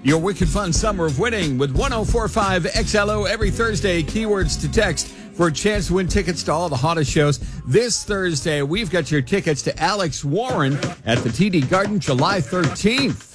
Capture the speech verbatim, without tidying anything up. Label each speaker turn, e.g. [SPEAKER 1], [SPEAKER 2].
[SPEAKER 1] Your wicked fun summer of winning with one oh four point five X L O every Thursday. Keywords to text for a chance to win tickets to all the hottest shows. This Thursday, we've got your tickets to Alex Warren at the T D Garden, July thirteenth.